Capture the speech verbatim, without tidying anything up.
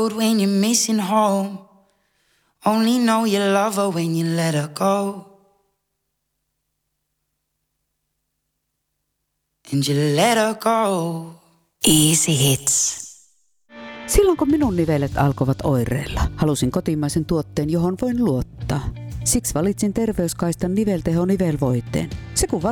When you're missing home, only know you love her when you let her go. And you let her go. Easy hits. Silloin kun minun nivelet alkoivat oireilla, halusin kotimaisen tuotteen, johon voin luottaa. Siksi valitsin Terveyskaistan nivelteho nivelvoiteen. Se kun